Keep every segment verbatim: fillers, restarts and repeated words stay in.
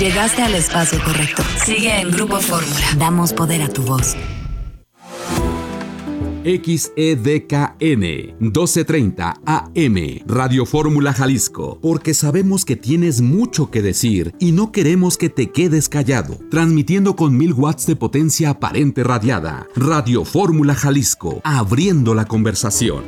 Llegaste al espacio correcto. Sigue en Grupo Fórmula. Damos poder a tu voz. X E D K N doce treinta A M Radio Fórmula Jalisco, porque sabemos que tienes mucho que decir y no queremos que te quedes callado. Transmitiendo con mil watts de potencia aparente radiada. Radio Fórmula Jalisco, abriendo la conversación.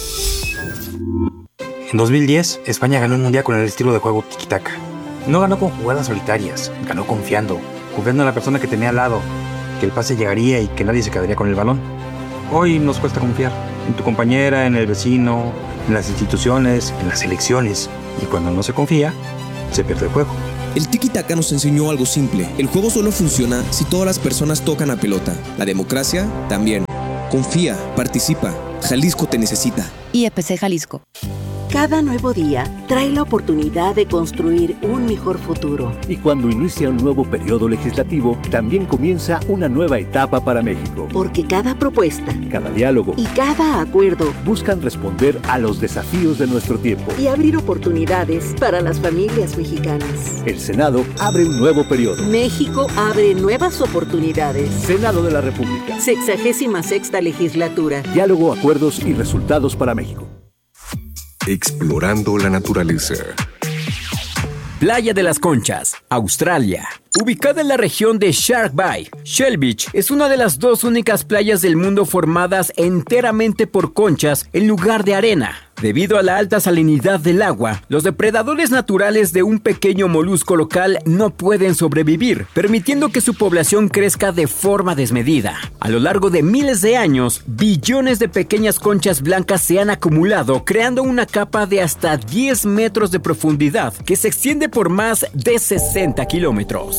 En dos mil diez, España ganó el mundial con el estilo de juego tiki-taka. No ganó con jugadas solitarias, ganó confiando, confiando en la persona que tenía al lado, que el pase llegaría y que nadie se quedaría con el balón. Hoy nos cuesta confiar en tu compañera, en el vecino, en las instituciones, en las elecciones. Y cuando no se confía, se pierde el juego. El tiki-taka nos enseñó algo simple. El juego solo funciona si todas las personas tocan la pelota. La democracia también. Confía, participa. Jalisco te necesita. I E P C Jalisco. Cada nuevo día trae la oportunidad de construir un mejor futuro. Y cuando inicia un nuevo periodo legislativo, también comienza una nueva etapa para México. Porque cada propuesta, cada diálogo y cada acuerdo buscan responder a los desafíos de nuestro tiempo y abrir oportunidades para las familias mexicanas. El Senado abre un nuevo periodo. México abre nuevas oportunidades. Senado de la República. Sexagésima sexta legislatura. Diálogo, acuerdos y resultados para México. Explorando la naturaleza. Playa de las Conchas, Australia. Ubicada en la región de Shark Bay, Shell Beach es una de las dos únicas playas del mundo formadas enteramente por conchas en lugar de arena. Debido a la alta salinidad del agua, los depredadores naturales de un pequeño molusco local no pueden sobrevivir, permitiendo que su población crezca de forma desmedida. A lo largo de miles de años, billones de pequeñas conchas blancas se han acumulado, creando una capa de hasta diez metros de profundidad que se extiende por más de sesenta kilómetros.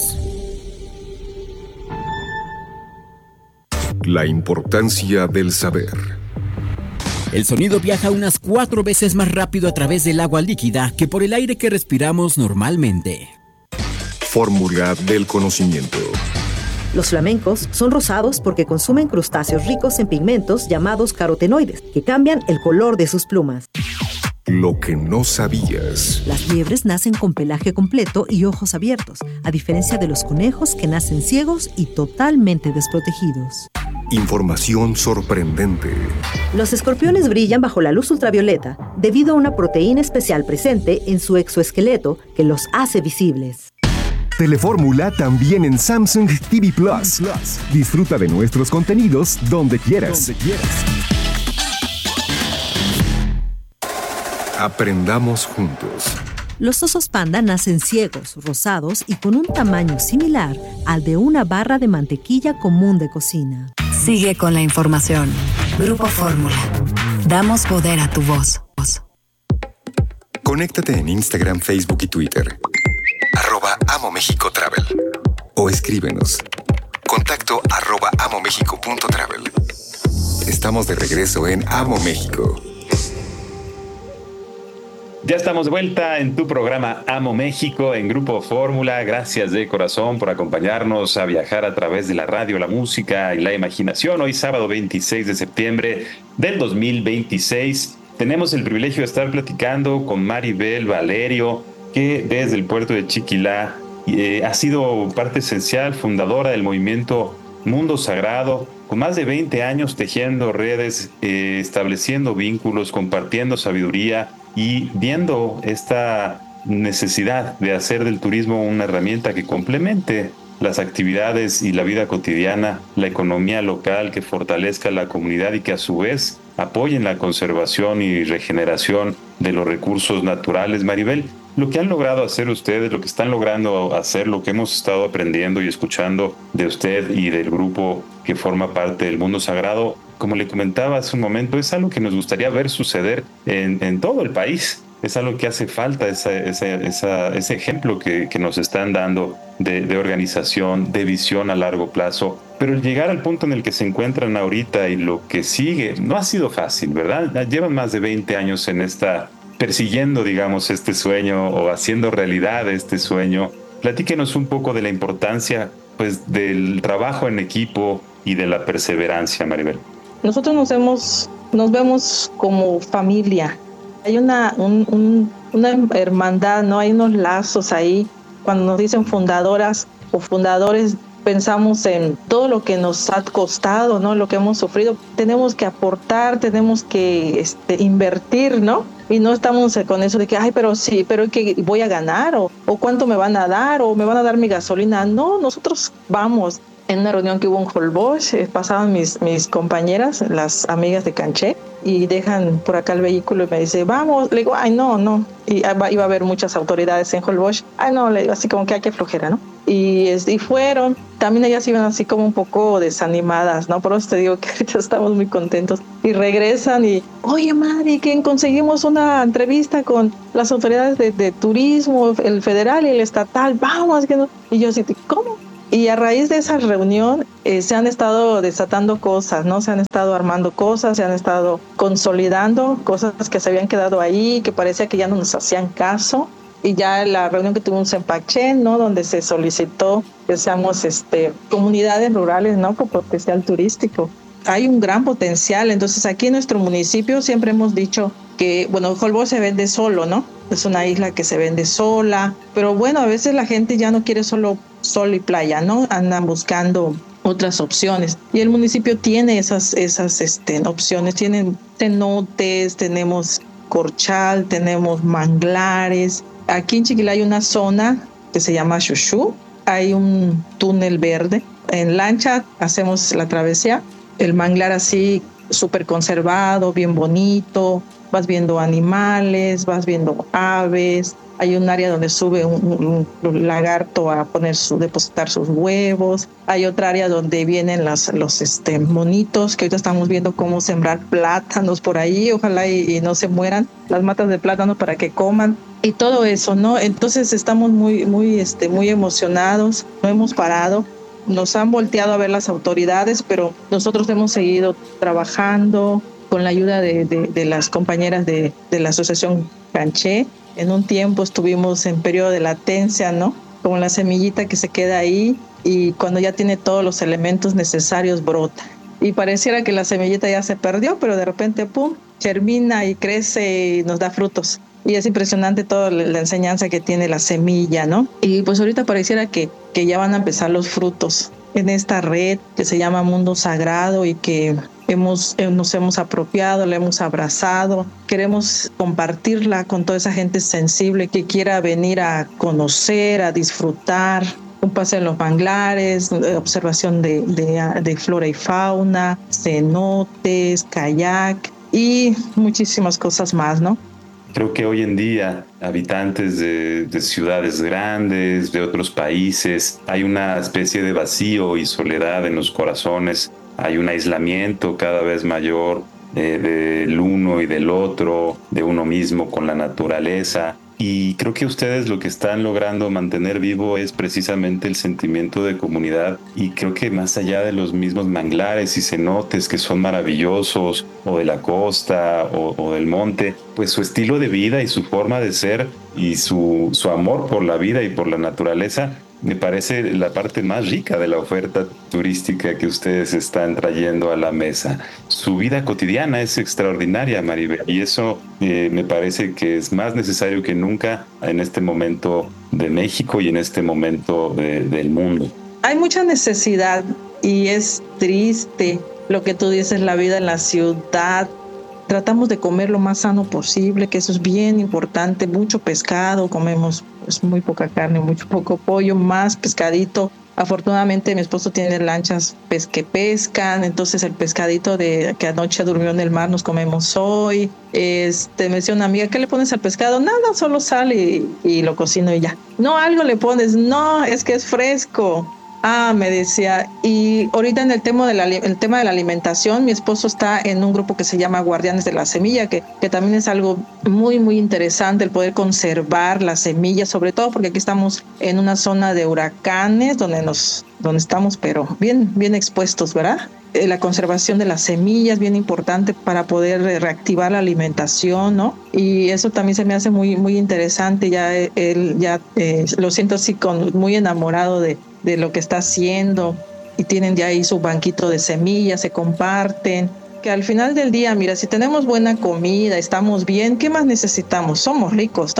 La importancia del saber. El sonido viaja unas cuatro veces más rápido a través del agua líquida que por el aire que respiramos normalmente. Fórmula del conocimiento. Los flamencos son rosados porque consumen crustáceos ricos en pigmentos llamados carotenoides, que cambian el color de sus plumas. Lo que no sabías. Las liebres nacen con pelaje completo y ojos abiertos, a diferencia de los conejos que nacen ciegos y totalmente desprotegidos. Información sorprendente. Los escorpiones brillan bajo la luz ultravioleta debido a una proteína especial presente en su exoesqueleto que los hace visibles. Telefórmula también en Samsung T V Plus. Disfruta de nuestros contenidos donde quieras. Donde quieras. Aprendamos juntos. Los osos panda nacen ciegos, rosados y con un tamaño similar al de una barra de mantequilla común de cocina. Sigue con la información. Grupo Fórmula. Damos poder a tu voz. Conéctate en Instagram, Facebook y Twitter. Arroba Amo México Travel. O escríbenos. Contacto arroba amomexico.travel. Estamos de regreso en Amo México. Ya estamos de vuelta en tu programa Amo México en Grupo Fórmula. Gracias de corazón por acompañarnos a viajar a través de la radio, la música y la imaginación. Hoy sábado veintiséis de septiembre del dos mil veintiséis tenemos el privilegio de estar platicando con Maribel Valerio, que desde el puerto de Chiquilá eh, ha sido parte esencial, fundadora del movimiento Mundo Sagrado, con más de veinte años tejiendo redes, eh, estableciendo vínculos, compartiendo sabiduría y viendo esta necesidad de hacer del turismo una herramienta que complemente las actividades y la vida cotidiana, la economía local, que fortalezca la comunidad y que a su vez apoyen la conservación y regeneración de los recursos naturales. Maribel, lo que han logrado hacer ustedes, lo que están logrando hacer, lo que hemos estado aprendiendo y escuchando de usted y del grupo que forma parte del Mundo Sagrado, como le comentaba hace un momento, es algo que nos gustaría ver suceder en, en todo el país. Es algo que hace falta, esa, esa, esa, ese ejemplo que, que nos están dando de, de organización, de visión a largo plazo. Pero el llegar al punto en el que se encuentran ahorita y lo que sigue no ha sido fácil, ¿verdad? Llevan más de veinte años en esta, persiguiendo, digamos, este sueño o haciendo realidad este sueño. Platíquenos un poco de la importancia, pues, del trabajo en equipo y de la perseverancia, Maribel. Nosotros nos vemos, nos vemos como familia. Hay una, un, un, una hermandad, ¿no? Hay unos lazos ahí cuando nos dicen fundadoras o fundadores, pensamos en todo lo que nos ha costado, ¿no? Lo que hemos sufrido. Tenemos que aportar, tenemos que este, invertir, ¿no? Y no estamos con eso de que, ay, pero sí, pero que voy a ganar, o, o cuánto me van a dar, o me van a dar mi gasolina. No, nosotros vamos. En una reunión que hubo en Holbox, eh, pasaban mis, mis compañeras, las amigas de Canché, y dejan por acá el vehículo y me dice, vamos. Le digo, ay, no, no. Y iba a haber muchas autoridades en Holbox. Ay, no, le digo, así como que hay que flojera, ¿no? Y, y fueron. También ellas iban así como un poco desanimadas, ¿no? Por eso te digo que ahorita estamos muy contentos. Y regresan y, oye, Mari, que conseguimos una entrevista con las autoridades de, de turismo, el federal y el estatal. Vamos. Que no. Y yo así, ¿cómo? Y a raíz de esa reunión eh, se han estado desatando cosas, ¿no? Se han estado armando cosas, se han estado consolidando cosas que se habían quedado ahí, que parecía que ya no nos hacían caso. Y ya la reunión que tuvimos en Pachén, ¿no? Donde se solicitó que seamos este, comunidades rurales, ¿no? Con potencial turístico. Hay un gran potencial. Entonces aquí en nuestro municipio siempre hemos dicho que, bueno, Holbox se vende solo, ¿no? Es una isla que se vende sola. Pero bueno, a veces la gente ya no quiere solo sol y playa, ¿no? Andan buscando otras opciones. Y el municipio tiene esas, esas este, opciones. Tienen cenotes, tenemos corchal, tenemos manglares. Aquí en Chiquilá hay una zona que se llama Xuxú. Hay un túnel verde. En lancha hacemos la travesía. El manglar así súper conservado, bien bonito. Vas viendo animales, vas viendo aves. Hay un área donde sube un, un lagarto a poner su, depositar sus huevos. Hay otra área donde vienen las, los este, monitos, que ahorita estamos viendo cómo sembrar plátanos por ahí. Ojalá y, y no se mueran las matas de plátano para que coman. Y todo eso, ¿no? Entonces estamos muy, muy, este, muy emocionados. No hemos parado. Nos han volteado a ver las autoridades, pero nosotros hemos seguido trabajando con la ayuda de, de, de las compañeras de, de la Asociación Canché. En un tiempo estuvimos en periodo de latencia, ¿no? Como la semillita que se queda ahí y cuando ya tiene todos los elementos necesarios brota. Y pareciera que la semillita ya se perdió, pero de repente, pum, germina y crece y nos da frutos. Y es impresionante toda la enseñanza que tiene la semilla, ¿no? Y pues ahorita pareciera que, que ya van a empezar los frutos en esta red que se llama Mundo Sagrado y que hemos, nos hemos apropiado, la hemos abrazado. Queremos compartirla con toda esa gente sensible que quiera venir a conocer, a disfrutar. Un paseo en los manglares, observación de, de, de flora y fauna, cenotes, kayak y muchísimas cosas más, ¿no? Creo que hoy en día, habitantes de, de ciudades grandes, de otros países, hay una especie de vacío y soledad en los corazones. Hay un aislamiento cada vez mayor eh, del uno y del otro, de uno mismo con la naturaleza. Y creo que ustedes lo que están logrando mantener vivo es precisamente el sentimiento de comunidad. Y creo que más allá de los mismos manglares y cenotes que son maravillosos, o de la costa o, o del monte, pues su estilo de vida y su forma de ser y su, su amor por la vida y por la naturaleza me parece la parte más rica de la oferta turística que ustedes están trayendo a la mesa. Su vida cotidiana es extraordinaria, Maribel, y eso eh, me parece que es más necesario que nunca en este momento de México y en este momento de, del mundo. Hay mucha necesidad y es triste lo que tú dices, la vida en la ciudad. Tratamos de comer lo más sano posible, que eso es bien importante. Mucho pescado, comemos pues, muy poca carne, mucho poco pollo, más pescadito. Afortunadamente mi esposo tiene lanchas pes- que pescan, entonces el pescadito de que anoche durmió en el mar nos comemos hoy. Este, me decía una amiga, ¿qué le pones al pescado? Nada, solo sal y, y lo cocino y ya. No, algo le pones, no, es que es fresco. Ah, me decía, y ahorita en el tema, de la, el tema de la alimentación, mi esposo está en un grupo que se llama Guardianes de la Semilla, que, que también es algo muy, muy interesante el poder conservar la semilla, sobre todo porque aquí estamos en una zona de huracanes, donde, nos, donde estamos, pero bien, bien expuestos, ¿verdad? La conservación de las semillas es bien importante para poder reactivar la alimentación, ¿no? Y eso también se me hace muy, muy interesante. Ya él ya eh, lo siento así con, muy enamorado de, de lo que está haciendo y tienen ya ahí su banquito de semillas, se comparten. Que al final del día, mira, si tenemos buena comida, estamos bien, ¿qué más necesitamos? Somos ricos, ¿no?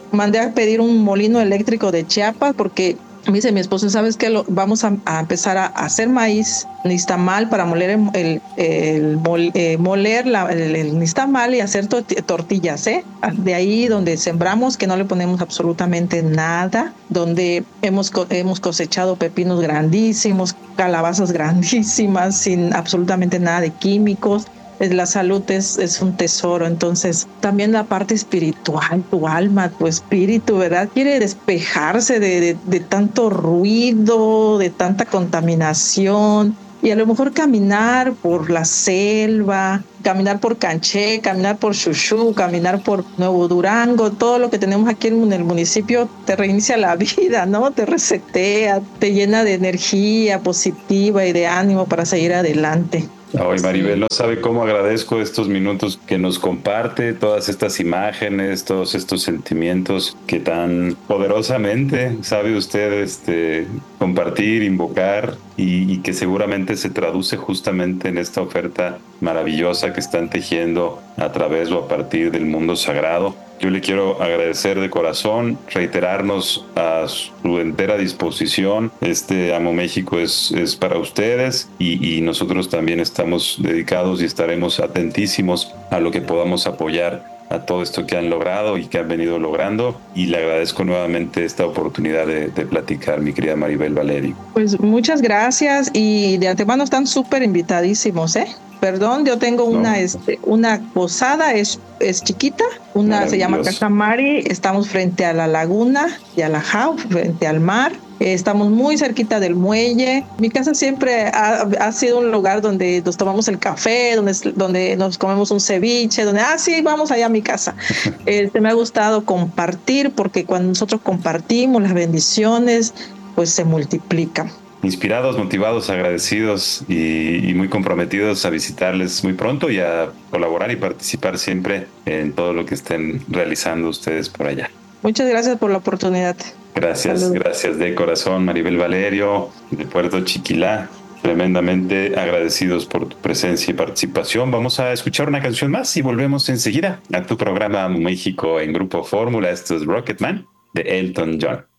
mandé a pedir un molino eléctrico de Chiapas porque me dice mi esposo, ¿sabes qué? Lo, vamos a, a empezar a, a hacer maíz nixtamal para moler el, el, el mol, eh, moler la, el, el nixtamal y hacer tortillas, ¿eh? De ahí donde sembramos, que no le ponemos absolutamente nada, donde hemos, hemos cosechado pepinos grandísimos, calabazas grandísimas, sin absolutamente nada de químicos. La salud es, es un tesoro, entonces también la parte espiritual, tu alma, tu espíritu, ¿verdad? Quiere despejarse de, de, de tanto ruido, de tanta contaminación y a lo mejor caminar por la selva, caminar por Canché, caminar por Xuxú, caminar por Nuevo Durango, todo lo que tenemos aquí en el municipio te reinicia la vida, ¿no? Te resetea, te llena de energía positiva y de ánimo para seguir adelante. Ay, Maribel, no sabe cómo agradezco estos minutos que nos comparte, todas estas imágenes, todos estos sentimientos que tan poderosamente sabe usted este, compartir, invocar y, y que seguramente se traduce justamente en esta oferta maravillosa que están tejiendo a través o a partir del mundo sagrado. Yo le quiero agradecer de corazón, reiterarnos a su entera disposición. Este Amo México es, es para ustedes y, y nosotros también estamos dedicados y estaremos atentísimos a lo que podamos apoyar a todo esto que han logrado y que han venido logrando. Y le agradezco nuevamente esta oportunidad de, de platicar, mi querida Maribel Valerio. Pues muchas gracias y de antemano están súper invitadísimos, ¿eh? Perdón, yo tengo una, no. este, una posada, es, es chiquita, una se llama Cachamari, estamos frente a la laguna y a la Jau, frente al mar. Estamos muy cerquita del muelle. Mi casa siempre ha, ha sido un lugar donde nos tomamos el café, donde, donde nos comemos un ceviche, donde, ah, sí, vamos allá a mi casa. Este, me ha gustado compartir porque cuando nosotros compartimos las bendiciones, pues se multiplican. Inspirados, motivados, agradecidos y, y muy comprometidos a visitarles muy pronto y a colaborar y participar siempre en todo lo que estén realizando ustedes por allá. Muchas gracias por la oportunidad. Gracias, Salud. Gracias de corazón, Maribel Valerio, de Puerto Chiquilá. Tremendamente agradecidos por tu presencia y participación. Vamos a escuchar una canción más y volvemos enseguida a tu programa México en Grupo Fórmula. Esto es Rocketman de Elton John.